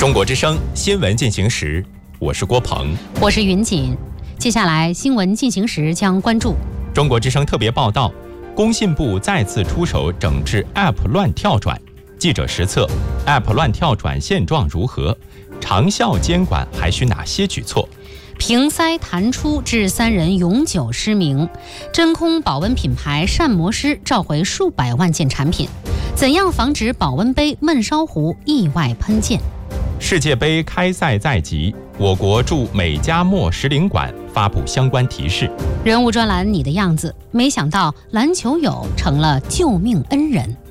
中国之声新闻进行时，我是郭鹏， 我是云锦。接下来新闻进行时将关注中国之声特别报道：工信部再次出手整治 App 乱跳转。记者实测 App 乱跳转现状如何？长效监管还需哪些举措？ 瓶塞弹出致3人永久失明。真空保温品牌膳魔师召回数百万件产品。怎样防止保温杯、焖烧壶意外喷溅？ 世界杯开赛在即，我国驻美加墨使领馆发布相关提示。 人物专栏你的样子，没想到篮球友成了救命恩人。